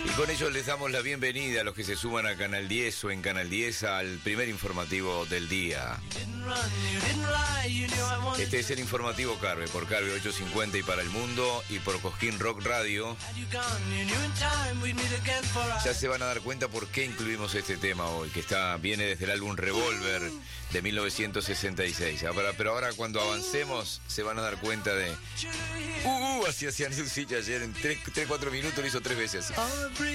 Y con ello les damos la bienvenida a los que se suman a Canal 10 o en Canal 10 al primer informativo del día. Este es el informativo Carve, por Carve 850 y para el mundo, y por Cosquín Rock Radio. Ya se van a dar cuenta por qué incluimos este tema hoy, que viene desde el álbum Revolver de 1966. Pero ahora cuando avancemos se van a dar cuenta de... así hacían un sitio ayer, en 3-4 minutos lo hizo 3 veces así.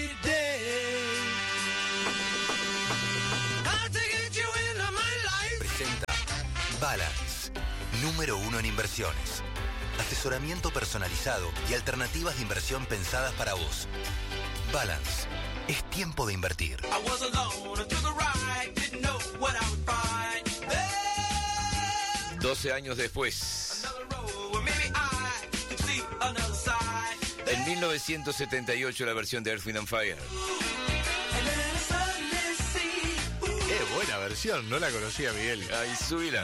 Presenta Balance, número 1 en inversiones. Asesoramiento personalizado y alternativas de inversión pensadas para vos. Balance, es tiempo de invertir. 12 años después. En 1978 la versión de Earth, Wind and Fire. Qué buena versión, no la conocía Miguel. Ahí subila.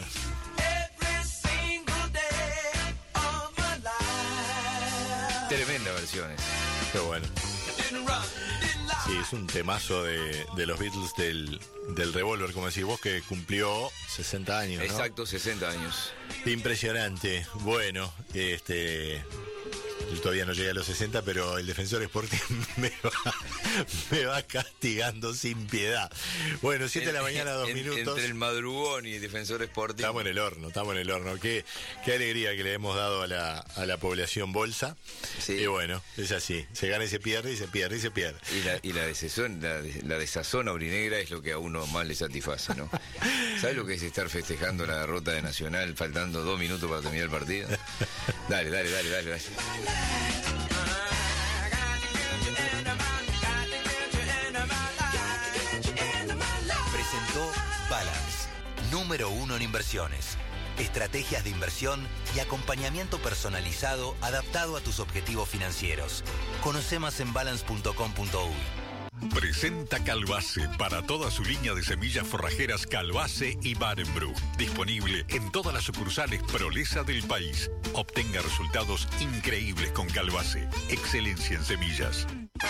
Tremenda versiones. Qué bueno. Sí, es un temazo de los Beatles del Revolver, como decís vos, que cumplió 60 años, ¿no? Exacto, 60 años. Impresionante. Bueno, todavía no llegué a los 60, pero el Defensor Sporting me va castigando sin piedad. Bueno, 7 de la mañana, 2 minutos. Entre el madrugón y Defensor Sporting. Estamos en el horno. Qué alegría que le hemos dado a la población bolsa. Sí. Y bueno, es así. Se gana y se pierde, y se pierde, y se pierde. Y la desazón aurinegra es lo que a uno más le satisface, ¿no? ¿Sabes lo que es estar festejando la derrota de Nacional faltando 2 minutos para terminar el partido? Dale. Presentó Balance, número 1 en inversiones. Estrategias de inversión y acompañamiento personalizado adaptado a tus objetivos financieros. Conoce más en balance.com.uy. Presenta Calbase para toda su línea de semillas forrajeras Calbase y Barenbroek. Disponible en todas las sucursales Prolesa del país. Obtenga resultados increíbles con Calbase. Excelencia en semillas.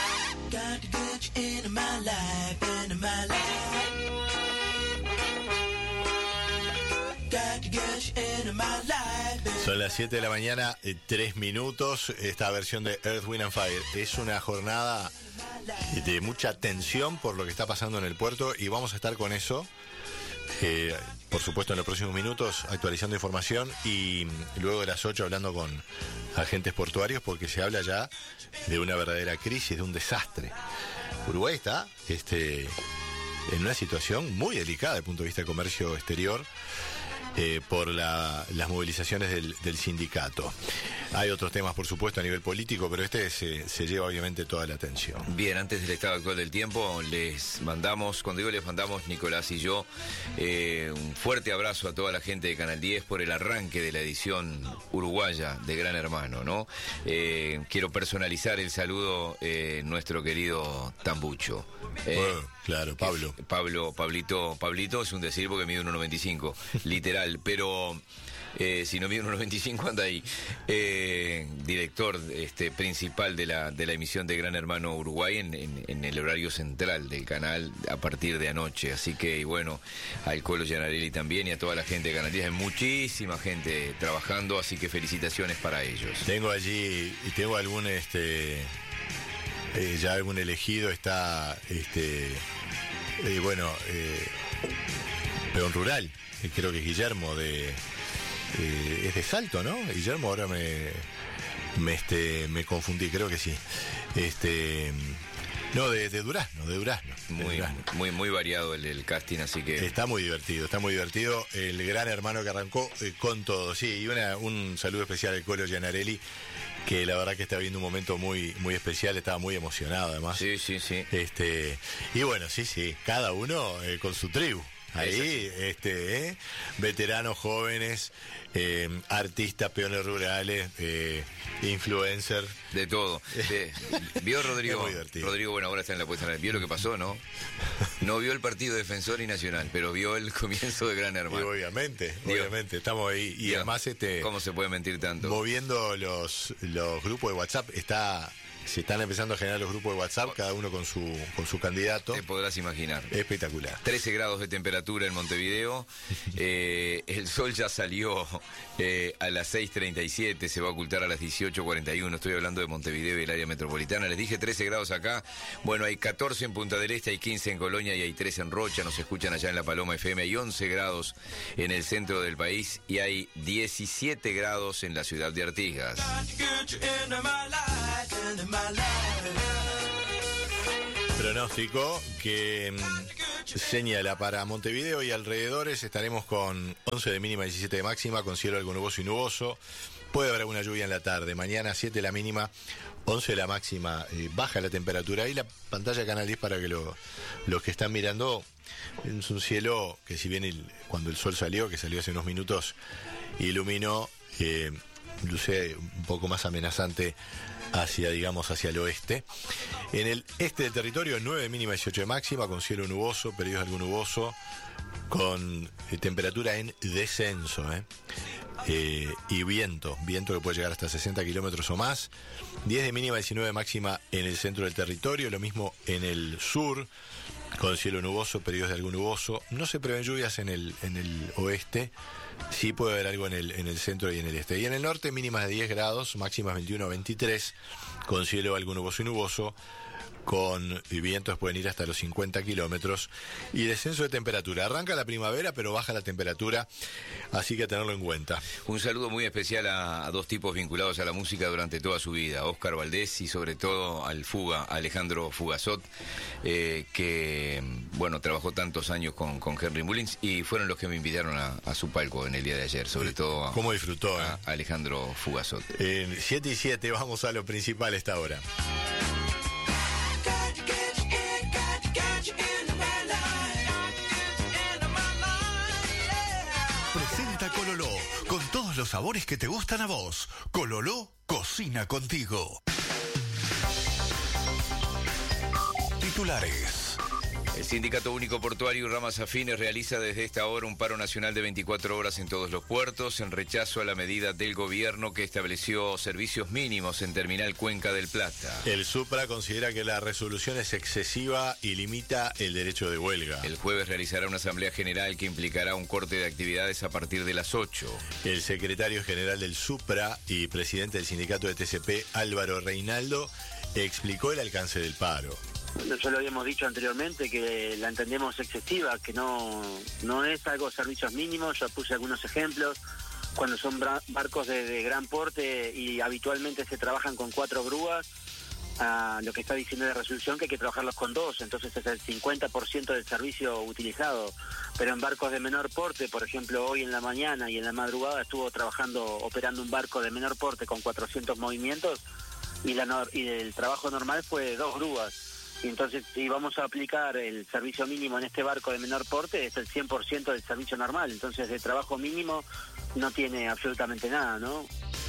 Son las 7 de la mañana, 3 minutos. Esta versión de Earth, Wind and Fire es una jornada de mucha tensión por lo que está pasando en el puerto, y vamos a estar con eso, por supuesto, en los próximos minutos, actualizando información, y luego de las 8 hablando con agentes portuarios, porque se habla ya de una verdadera crisis, de un desastre. Uruguay está en una situación muy delicada desde el punto de vista de comercio exterior, por las movilizaciones del sindicato. Hay otros temas, por supuesto, a nivel político, pero se lleva obviamente toda la atención. Bien, antes del estado actual del tiempo, les mandamos, cuando digo les mandamos, Nicolás y yo, un fuerte abrazo a toda la gente de Canal 10 por el arranque de la edición uruguaya de Gran Hermano, ¿no? Quiero personalizar el saludo, nuestro querido Tambucho. Claro, Pablo. Pablito es un decir porque mide 1,95, literal, pero si no mide 1,95 anda ahí. Director principal de la emisión de Gran Hermano Uruguay en el horario central del canal a partir de anoche. Así que, y bueno, al Colo Gianarelli también, y a toda la gente de Canal 10. Hay muchísima gente trabajando, así que felicitaciones para ellos. Tengo algún ya algún elegido está peón rural, creo que es Guillermo es de Salto, ¿no? Guillermo, ahora me confundí, creo que sí. No, de Durazno. Muy variado el casting, así que... Está muy divertido. El Gran Hermano que arrancó con todo, sí. Y un saludo especial al Colo Gianarelli, que la verdad que está viviendo un momento muy, muy especial, estaba muy emocionado además. Sí. Y bueno, sí, cada uno con su tribu. Ahí, veteranos, jóvenes, artistas, peones rurales, influencers. De todo. ¿Vio Rodrigo? Muy divertido. Rodrigo, bueno, ahora está en la puesta en el... ¿Vio lo que pasó, no? No vio el partido Defensor y Nacional, pero vio el comienzo de Gran Hermano. Y obviamente, estamos ahí. Y además, ¿cómo se puede mentir tanto? Moviendo los grupos de WhatsApp, está se están empezando a generar los grupos de WhatsApp, cada uno con su candidato. Te podrás imaginar. Espectacular. 13 grados de temperatura en Montevideo. El sol ya salió a las 6:37, se va a ocultar a las 18:41. Estoy hablando de Montevideo y el área metropolitana. Les dije 13 grados acá. Bueno, hay 14 en Punta del Este, hay 15 en Colonia y hay 3 en Rocha. Nos escuchan allá en La Paloma FM. Hay 11 grados en el centro del país y hay 17 grados en la ciudad de Artigas. Pronóstico que señala para Montevideo y alrededores estaremos con 11 de mínima y 17 de máxima, con cielo algo nuboso y nuboso. Puede haber alguna lluvia en la tarde. Mañana 7 la mínima, 11 la máxima. Baja la temperatura. Ahí la pantalla Canal 10 para que los que están mirando. Es un cielo que, si bien cuando el sol salió, que salió hace unos minutos, iluminó, luce un poco más amenazante hacia el oeste. En el este del territorio, 9 de mínima y 18 de máxima, con cielo nuboso, periodos algo nuboso, con temperatura en descenso, y viento que puede llegar hasta 60 kilómetros o más. 10 de mínima, 19 de máxima en el centro del territorio, lo mismo en el sur, con cielo nuboso, periodos de algo nuboso. No se prevén lluvias en el oeste, sí puede haber algo en el centro y en el este. Y en el norte, mínimas de 10 grados, máximas 21 a 23, con cielo algo nuboso y nuboso, con vientos pueden ir hasta los 50 kilómetros y descenso de temperatura. Arranca la primavera, pero baja la temperatura, así que a tenerlo en cuenta. Un saludo muy especial a dos tipos vinculados a la música durante toda su vida, Óscar Valdés y sobre todo al Fuga, Alejandro Fugazot, que bueno, trabajó tantos años con Henry Mullins y fueron los que me invitaron a su palco en el día de ayer, sobre todo ¿cómo disfrutó, a Alejandro Fugazot? 7 y 7, vamos a lo principal esta hora. Presenta Cololó, con todos los sabores que te gustan a vos. Cololó cocina contigo. Titulares. El Sindicato Único Portuario y Ramas Afines realiza desde esta hora un paro nacional de 24 horas en todos los puertos, en rechazo a la medida del gobierno que estableció servicios mínimos en Terminal Cuenca del Plata. El Supra considera que la resolución es excesiva y limita el derecho de huelga. El jueves realizará una asamblea general que implicará un corte de actividades a partir de las 8. El secretario general del Supra y presidente del sindicato de TCP, Álvaro Reinaldo, explicó el alcance del paro. Ya lo habíamos dicho anteriormente, que la entendemos excesiva, que no es algo servicios mínimos. Yo puse algunos ejemplos, cuando son barcos de gran porte y habitualmente se trabajan con 4 grúas, lo que está diciendo de resolución que hay que trabajarlos con 2, entonces es el 50% del servicio utilizado. Pero en barcos de menor porte, por ejemplo, hoy en la mañana y en la madrugada estuvo operando un barco de menor porte con 400 movimientos y el trabajo normal fue 2 grúas. Y entonces, si vamos a aplicar el servicio mínimo en este barco de menor porte, es el 100% del servicio normal. Entonces, de trabajo mínimo no tiene absolutamente nada, ¿no?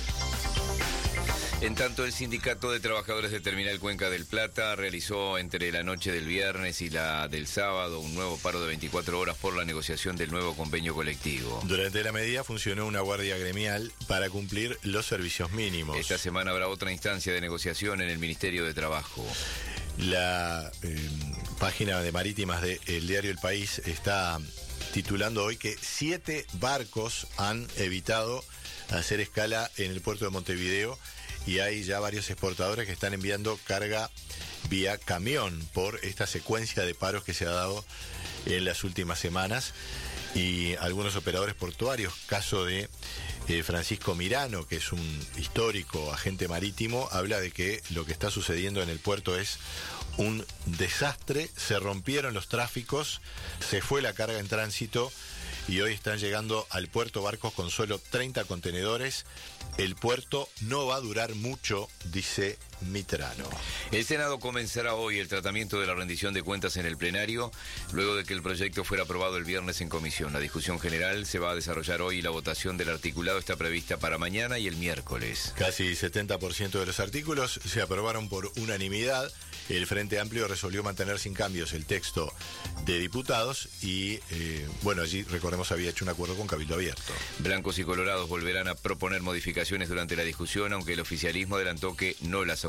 En tanto, el Sindicato de Trabajadores de Terminal Cuenca del Plata realizó entre la noche del viernes y la del sábado un nuevo paro de 24 horas por la negociación del nuevo convenio colectivo. Durante la medida funcionó una guardia gremial para cumplir los servicios mínimos. Esta semana habrá otra instancia de negociación en el Ministerio de Trabajo. La página de marítimas del diario El País está titulando hoy que 7 barcos han evitado hacer escala en el puerto de Montevideo y hay ya varios exportadores que están enviando carga vía camión por esta secuencia de paros que se ha dado en las últimas semanas. Y algunos operadores portuarios, caso de Francisco Mirano, que es un histórico agente marítimo, habla de que lo que está sucediendo en el puerto es un desastre. Se rompieron los tráficos, se fue la carga en tránsito y hoy están llegando al puerto barcos con solo 30 contenedores. El puerto no va a durar mucho, dice Mitrano. El Senado comenzará hoy el tratamiento de la rendición de cuentas en el plenario, luego de que el proyecto fuera aprobado el viernes en comisión. La discusión general se va a desarrollar hoy y la votación del articulado está prevista para mañana y el miércoles. Casi 70% de los artículos se aprobaron por unanimidad. El Frente Amplio resolvió mantener sin cambios el texto de diputados y, allí, recordemos, había hecho un acuerdo con Cabildo Abierto. Blancos y colorados volverán a proponer modificaciones durante la discusión, aunque el oficialismo adelantó que no las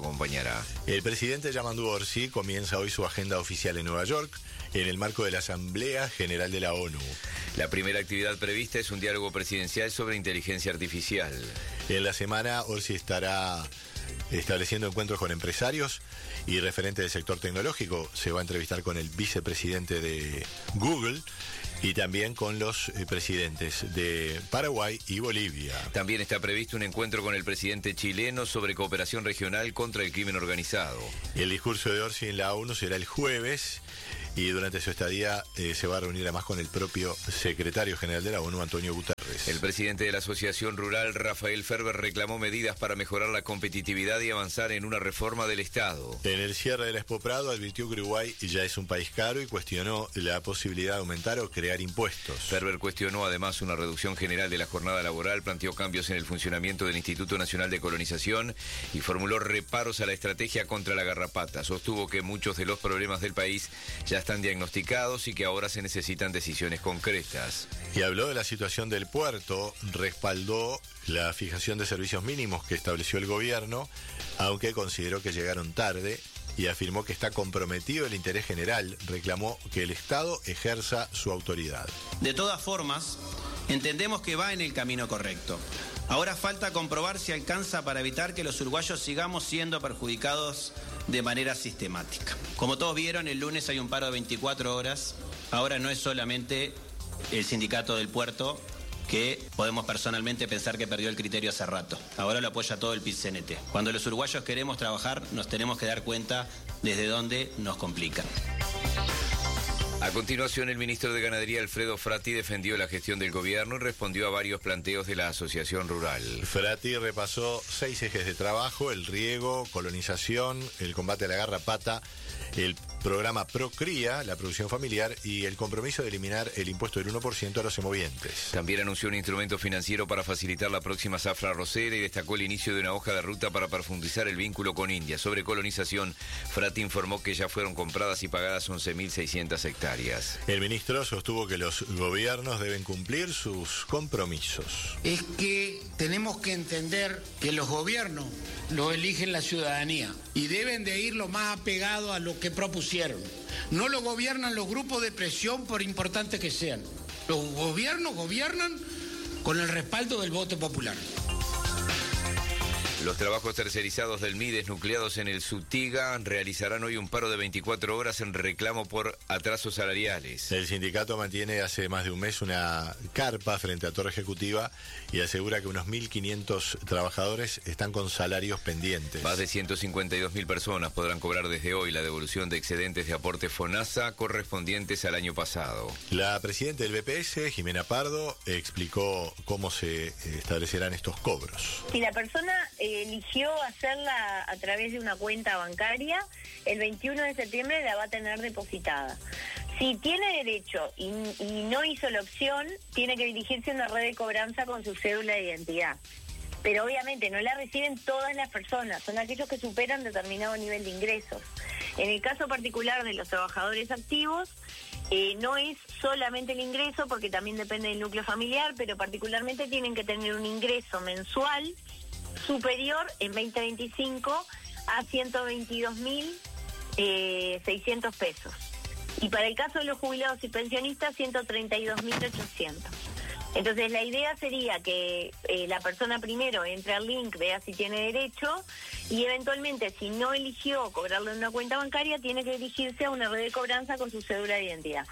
acompañará. El presidente Yamandu Orsi comienza hoy su agenda oficial en Nueva York, en el marco de la Asamblea General de la ONU. La primera actividad prevista es un diálogo presidencial sobre inteligencia artificial. En la semana, Orsi estará estableciendo encuentros con empresarios y referentes del sector tecnológico. Se va a entrevistar con el vicepresidente de Google y también con los presidentes de Paraguay y Bolivia. También está previsto un encuentro con el presidente chileno sobre cooperación regional contra el crimen organizado. El discurso de Orsi en la ONU será el jueves y durante su estadía se va a reunir además con el propio secretario general de la ONU, Antonio Guterres. El presidente de la Asociación Rural, Rafael Ferber, reclamó medidas para mejorar la competitividad y avanzar en una reforma del Estado. En el cierre de la Expo Prado advirtió que Uruguay ya es un país caro y cuestionó la posibilidad de aumentar o crear impuestos. Ferber cuestionó además una reducción general de la jornada laboral, planteó cambios en el funcionamiento del Instituto Nacional de Colonización y formuló reparos a la estrategia contra la garrapata. Sostuvo que muchos de los problemas del país ya están diagnosticados y que ahora se necesitan decisiones concretas. Y habló de la situación del puerto, respaldó la fijación de servicios mínimos que estableció el gobierno, aunque consideró que llegaron tarde y afirmó que está comprometido el interés general, reclamó que el Estado ejerza su autoridad. De todas formas, entendemos que va en el camino correcto. Ahora falta comprobar si alcanza para evitar que los uruguayos sigamos siendo perjudicados de manera sistemática. Como todos vieron, el lunes hay un paro de 24 horas. Ahora no es solamente el sindicato del puerto, que podemos personalmente pensar que perdió el criterio hace rato. Ahora lo apoya todo el PIT-CNT. Cuando los uruguayos queremos trabajar, nos tenemos que dar cuenta desde dónde nos complican. A continuación, el ministro de Ganadería, Alfredo Frati, defendió la gestión del gobierno y respondió a varios planteos de la Asociación Rural. Frati repasó 6 ejes de trabajo: el riego, colonización, el combate a la garrapata, el programa Procría, la producción familiar y el compromiso de eliminar el impuesto del 1% a los semovientes. También anunció un instrumento financiero para facilitar la próxima zafra arrocera y destacó el inicio de una hoja de ruta para profundizar el vínculo con India. Sobre colonización, Frati informó que ya fueron compradas y pagadas 11.600 hectáreas. El ministro sostuvo que los gobiernos deben cumplir sus compromisos. Es que tenemos que entender que los gobiernos los eligen la ciudadanía y deben de ir lo más apegado a lo que propusieron. No lo gobiernan los grupos de presión, por importantes que sean. Los gobiernos gobiernan con el respaldo del voto popular. Los trabajos tercerizados del MIDES nucleados en el Sutiga realizarán hoy un paro de 24 horas en reclamo por atrasos salariales. El sindicato mantiene hace más de un mes una carpa frente a Torre Ejecutiva y asegura que unos 1.500 trabajadores están con salarios pendientes. Más de 152.000 personas podrán cobrar desde hoy la devolución de excedentes de aporte FONASA correspondientes al año pasado. La presidenta del BPS, Jimena Pardo, explicó cómo se establecerán estos cobros. Si la persona eligió hacerla a través de una cuenta bancaria, el 21 de septiembre la va a tener depositada. Si tiene derecho y no hizo la opción, tiene que dirigirse a una red de cobranza con su cédula de identidad. Pero obviamente no la reciben todas las personas, son aquellos que superan determinado nivel de ingresos. En el caso particular de los trabajadores activos, no es solamente el ingreso, porque también depende del núcleo familiar, pero particularmente tienen que tener un ingreso mensual superior en 2025 a 122.600 pesos. Y para el caso de los jubilados y pensionistas, 132.800. Entonces la idea sería que la persona primero entre al link, vea si tiene derecho y eventualmente si no eligió cobrarlo en una cuenta bancaria, tiene que dirigirse a una red de cobranza con su cédula de identidad.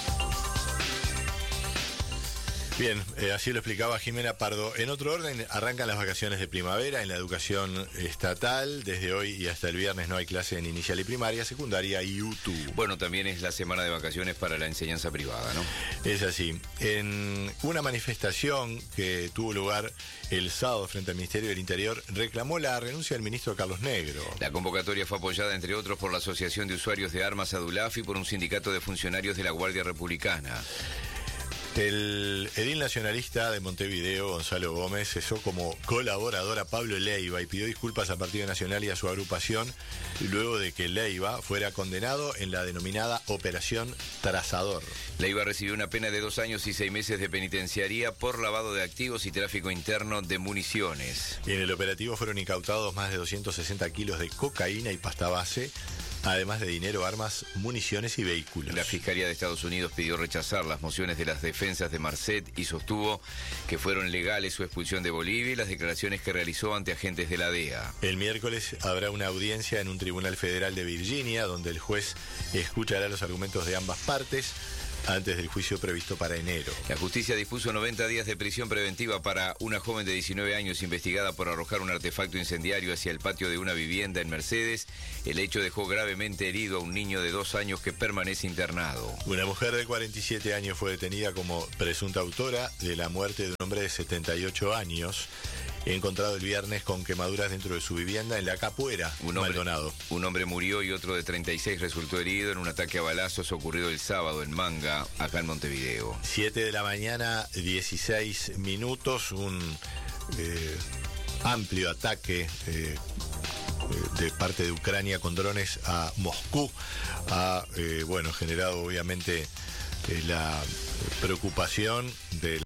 Bien, así lo explicaba Jimena Pardo. En otro orden, arrancan las vacaciones de primavera en la educación estatal. Desde hoy y hasta el viernes no hay clase en inicial y primaria, secundaria y UTU. Bueno, también es la semana de vacaciones para la enseñanza privada, ¿no? Es así. En una manifestación que tuvo lugar el sábado frente al Ministerio del Interior, reclamó la renuncia del ministro Carlos Negro. La convocatoria fue apoyada, entre otros, por la Asociación de Usuarios de Armas ADULAF y por un sindicato de funcionarios de la Guardia Republicana. El edil nacionalista de Montevideo, Gonzalo Gómez, cesó como colaborador a Pablo Leiva y pidió disculpas al Partido Nacional y a su agrupación luego de que Leiva fuera condenado en la denominada Operación Trazador. Leiva recibió una pena de 2 años y 6 meses de penitenciaría por lavado de activos y tráfico interno de municiones. En el operativo fueron incautados más de 260 kilos de cocaína y pasta base, además de dinero, armas, municiones y vehículos. La Fiscalía de Estados Unidos pidió rechazar las mociones de las defensas de Marcet y sostuvo que fueron legales su expulsión de Bolivia y las declaraciones que realizó ante agentes de la DEA. El miércoles habrá una audiencia en un tribunal federal de Virginia, donde el juez escuchará los argumentos de ambas partes antes del juicio previsto para enero. La justicia dispuso 90 días de prisión preventiva para una joven de 19 años investigada por arrojar un artefacto incendiario hacia el patio de una vivienda en Mercedes. El hecho dejó gravemente herido a un niño de 2 años que permanece internado. Una mujer de 47 años fue detenida como presunta autora de la muerte de un hombre de 78 años, encontrado el viernes con quemaduras dentro de su vivienda en La Capuera, Maldonado. Un hombre murió y otro de 36 resultó herido en un ataque a balazos ocurrido el sábado en Manga, acá en Montevideo. 7 de la mañana, 16 minutos, un amplio ataque de parte de Ucrania con drones a Moscú ha generado obviamente la preocupación de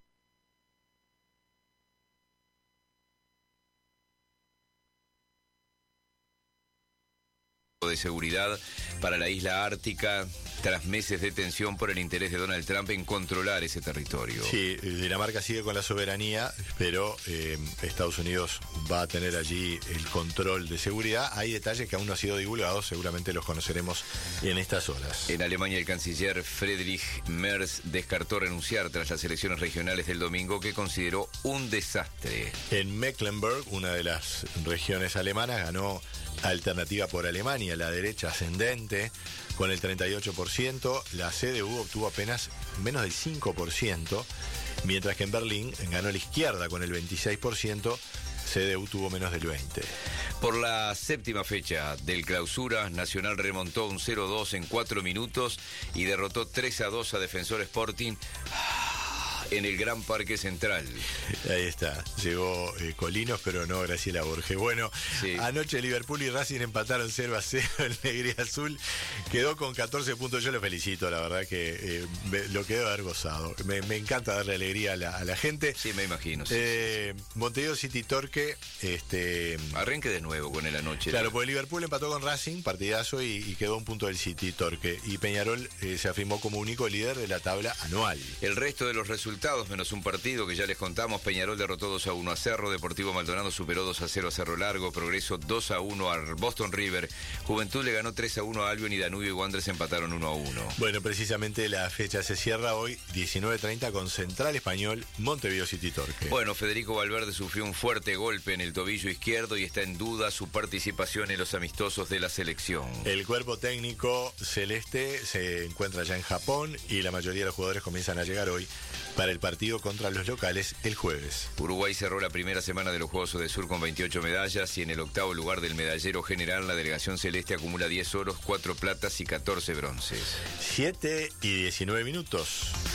seguridad para la isla ártica tras meses de tensión por el interés de Donald Trump en controlar ese territorio. Sí, Dinamarca sigue con la soberanía, pero Estados Unidos va a tener allí el control de seguridad. Hay detalles que aún no han sido divulgados, seguramente los conoceremos en estas horas. En Alemania, el canciller Friedrich Merz descartó renunciar tras las elecciones regionales del domingo, que consideró un desastre. En Mecklenburg, una de las regiones alemanas, ganó Alternativa por Alemania, la derecha ascendente, con el 38%. La CDU obtuvo apenas menos del 5%, mientras que en Berlín ganó la izquierda con el 26%. CDU tuvo menos del 20%. Por la séptima fecha del Clausura, Nacional remontó un 0-2 en 4 minutos y derrotó 3-2 a Defensor Sporting en el Gran Parque Central. Ahí está, llegó Colinos, pero no Graciela Borges. Bueno, sí. Anoche Liverpool y Racing empataron 0-0 en Alegría Azul. Quedó con 14 puntos, yo lo felicito, la verdad que lo quedó haber gozado. Me encanta darle alegría a la gente. Sí, me imagino. Sí. Montevideo City Torque. Arranque de nuevo con el anoche. Claro, porque Liverpool empató con Racing, partidazo, y quedó un punto del City Torque. Y Peñarol se afirmó como único líder de la tabla anual. El resto de los resultados, menos un partido que ya les contamos. Peñarol derrotó 2-1 a Cerro, Deportivo Maldonado superó 2-0 a Cerro Largo, Progreso 2-1 a Boston River, Juventud le ganó 3-1 a Albion y Danubio y Wanderers empataron 1-1. Bueno, precisamente la fecha se cierra hoy 19:30 con Central Español, Montevideo City Torque. Bueno, Federico Valverde sufrió un fuerte golpe en el tobillo izquierdo y está en duda su participación en los amistosos de la selección. El cuerpo técnico celeste se encuentra ya en Japón y la mayoría de los jugadores comienzan a llegar hoy para el partido contra los locales el jueves. Uruguay cerró la primera semana de los Juegos del Sur con 28 medallas y en el octavo lugar del medallero general la delegación celeste acumula 10 oros, 4 platas y 14 bronces. 7:19 minutos.